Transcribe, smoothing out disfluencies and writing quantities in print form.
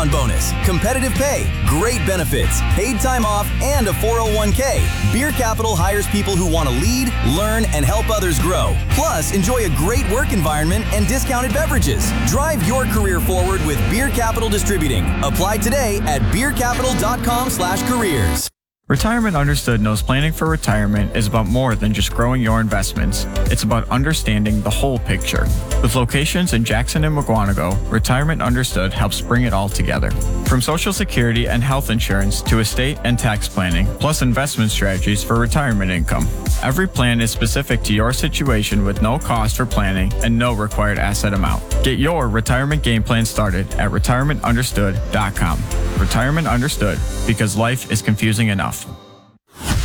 sign-on bonus, competitive pay, great benefits, paid time off, and a 401k. Beer Capital hires people who want to lead, learn, and help others grow. Plus, enjoy a great work environment and discounted beverages. Drive your career forward with Beer Capital Distributing. Apply today at beercapital.com/careers. Retirement Understood knows planning for retirement is about more than just growing your investments. It's about understanding the whole picture. With locations in Jackson and Mukwonago, Retirement Understood helps bring it all together. From Social Security and health insurance to estate and tax planning, plus investment strategies for retirement income. Every plan is specific to your situation with no cost for planning and no required asset amount. Get your retirement game plan started at retirementunderstood.com. Retirement Understood, because life is confusing enough.